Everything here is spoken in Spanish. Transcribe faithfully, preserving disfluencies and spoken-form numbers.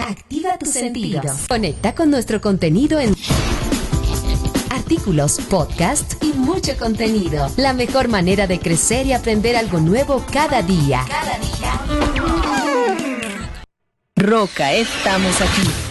Activa tus sentidos. Conecta con nuestro contenido en artículos, podcast y mucho contenido. La mejor manera de crecer y aprender algo nuevo cada día. Cada día. Roca, estamos aquí.